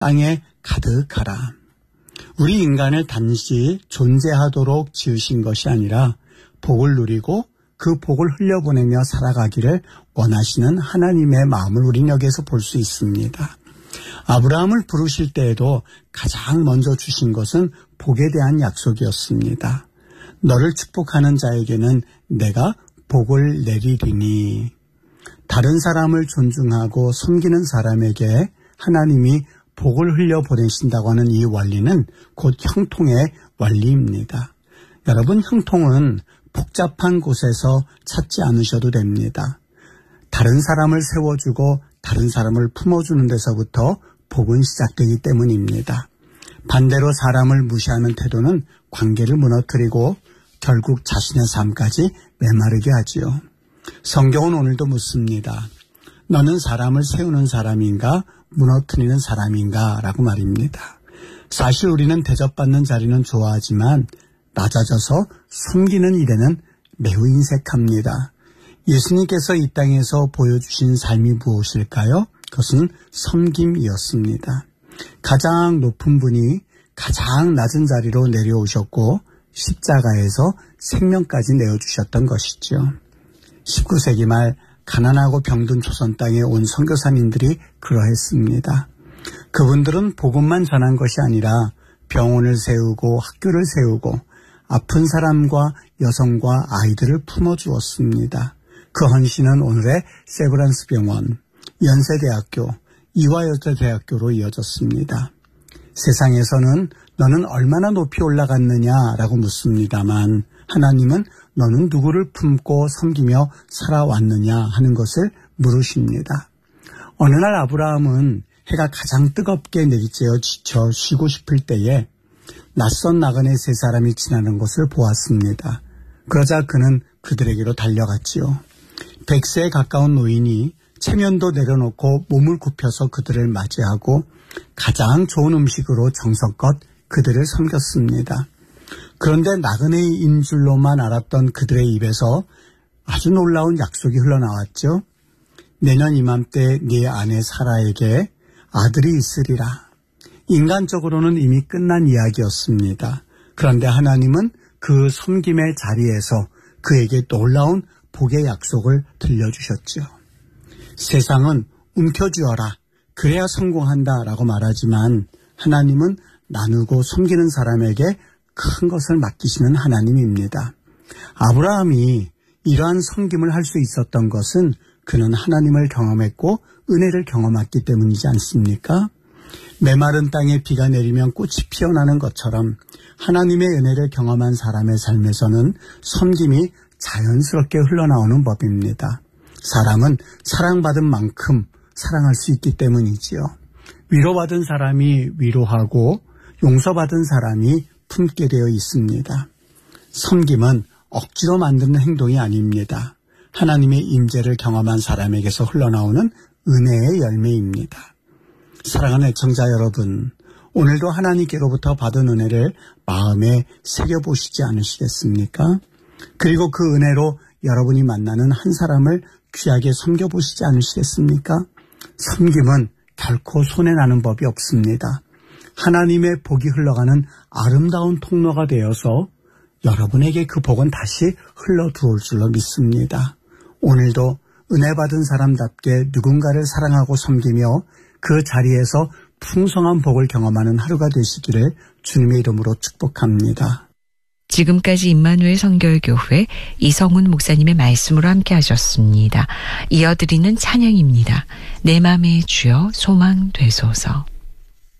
땅에 가득하라. 우리 인간을 단지 존재하도록 지으신 것이 아니라 복을 누리고 그 복을 흘려보내며 살아가기를 원하시는 하나님의 마음을 우리는 여기에서 볼 수 있습니다. 아브라함을 부르실 때에도 가장 먼저 주신 것은 복에 대한 약속이었습니다. 너를 축복하는 자에게는 내가 복을 내리리니. 다른 사람을 존중하고 섬기는 사람에게 하나님이 복을 흘려보내신다고 하는 이 원리는 곧 형통의 원리입니다. 여러분, 형통은 복잡한 곳에서 찾지 않으셔도 됩니다. 다른 사람을 세워주고 다른 사람을 품어주는 데서부터 복은 시작되기 때문입니다. 반대로 사람을 무시하는 태도는 관계를 무너뜨리고 결국 자신의 삶까지 메마르게 하지요. 성경은 오늘도 묻습니다. 너는 사람을 세우는 사람인가 무너뜨리는 사람인가 라고 말입니다. 사실 우리는 대접받는 자리는 좋아하지만 낮아져서 섬기는 일에는 매우 인색합니다. 예수님께서 이 땅에서 보여주신 삶이 무엇일까요? 그것은 섬김이었습니다. 가장 높은 분이 가장 낮은 자리로 내려오셨고 십자가에서 생명까지 내어주셨던 것이죠. 19세기 말 가난하고 병든 조선 땅에 온 선교사님들이 그러했습니다. 그분들은 복음만 전한 것이 아니라 병원을 세우고 학교를 세우고 아픈 사람과 여성과 아이들을 품어주었습니다. 그 헌신은 오늘의 세브란스 병원, 연세대학교, 이화여자대학교로 이어졌습니다. 세상에서는 너는 얼마나 높이 올라갔느냐라고 묻습니다만 하나님은 너는 누구를 품고 섬기며 살아왔느냐 하는 것을 물으십니다. 어느 날 아브라함은 해가 가장 뜨겁게 내리쬐어 지쳐 쉬고 싶을 때에 낯선 나그네 세 사람이 지나는 것을 보았습니다. 그러자 그는 그들에게로 달려갔지요. 100세에 가까운 노인이 체면도 내려놓고 몸을 굽혀서 그들을 맞이하고 가장 좋은 음식으로 정성껏 그들을 섬겼습니다. 그런데 나그네인 줄로만 알았던 그들의 입에서 아주 놀라운 약속이 흘러나왔죠. 내년 이맘때 네 아내 사라에게 아들이 있으리라. 인간적으로는 이미 끝난 이야기였습니다. 그런데 하나님은 그 섬김의 자리에서 그에게 놀라운 복의 약속을 들려주셨죠. 세상은 움켜쥐어라. 그래야 성공한다라고 말하지만 하나님은 나누고 섬기는 사람에게 큰 것을 맡기시는 하나님입니다. 아브라함이 이러한 섬김을 할 수 있었던 것은 그는 하나님을 경험했고 은혜를 경험했기 때문이지 않습니까? 메마른 땅에 비가 내리면 꽃이 피어나는 것처럼 하나님의 은혜를 경험한 사람의 삶에서는 섬김이 자연스럽게 흘러나오는 법입니다. 사람은 사랑받은 만큼 사랑할 수 있기 때문이지요. 위로받은 사람이 위로하고 용서받은 사람이 품게 되어 있습니다. 섬김은 억지로 만드는 행동이 아닙니다. 하나님의 임재를 경험한 사람에게서 흘러나오는 은혜의 열매입니다. 사랑하는 애청자 여러분, 오늘도 하나님께로부터 받은 은혜를 마음에 새겨보시지 않으시겠습니까? 그리고 그 은혜로 여러분이 만나는 한 사람을 귀하게 섬겨보시지 않으시겠습니까? 섬김은 결코 손해나는 법이 없습니다. 하나님의 복이 흘러가는 아름다운 통로가 되어서 여러분에게 그 복은 다시 흘러 들어올 줄로 믿습니다. 오늘도 은혜 받은 사람답게 누군가를 사랑하고 섬기며 그 자리에서 풍성한 복을 경험하는 하루가 되시기를 주님의 이름으로 축복합니다. 지금까지 임마누엘 성결교회 이성훈 목사님의 말씀으로 함께 하셨습니다. 이어드리는 찬양입니다. 내 맘에 주여 소망 되소서.